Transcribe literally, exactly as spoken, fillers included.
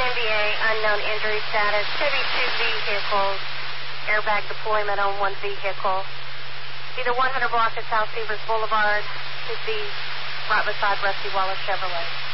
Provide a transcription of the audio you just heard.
M B A, unknown injury status. Could be two vehicles. Airbag deployment on one vehicle. Either one hundred block of South Severs Boulevard. Could be right beside Rusty Wallace Chevrolet.